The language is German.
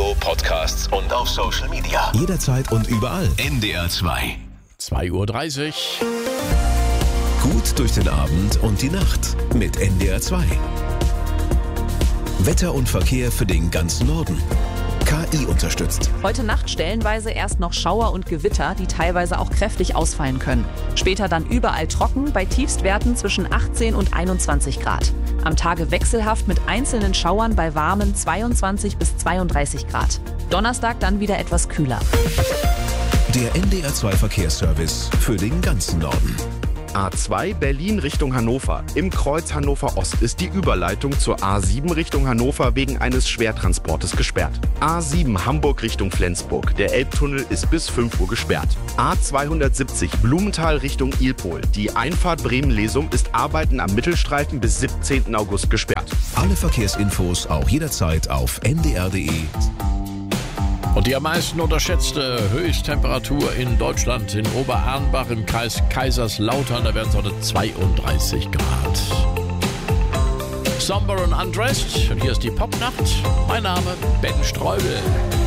Radio, Podcasts und auf Social Media. Jederzeit und überall. NDR 2. 2:30 Uhr. Gut durch den Abend und die Nacht mit NDR 2. Wetter und Verkehr für den ganzen Norden. KI unterstützt. Heute Nacht stellenweise erst noch Schauer und Gewitter, die teilweise auch kräftig ausfallen können. Später dann überall trocken, bei Tiefstwerten zwischen 18 und 21 Grad. Am Tage wechselhaft mit einzelnen Schauern bei warmen 22 bis 32 Grad. Donnerstag dann wieder etwas kühler. Der NDR 2 Verkehrsservice für den ganzen Norden. A2 Berlin Richtung Hannover. Im Kreuz Hannover Ost ist die Überleitung zur A7 Richtung Hannover wegen eines Schwertransportes gesperrt. A7 Hamburg Richtung Flensburg. Der Elbtunnel ist bis 5 Uhr gesperrt. A270 Blumenthal Richtung Ilpol. Die Einfahrt Bremen-Lesum ist Arbeiten am Mittelstreifen bis 17. August gesperrt. Alle Verkehrsinfos auch jederzeit auf ndr.de. Und die am meisten unterschätzte Höchsttemperatur in Deutschland in Oberarnbach im Kreis Kaiserslautern, da werden es heute 32 Grad. Somber und Undressed, und hier ist die Popnacht. Mein Name Ben Streubel.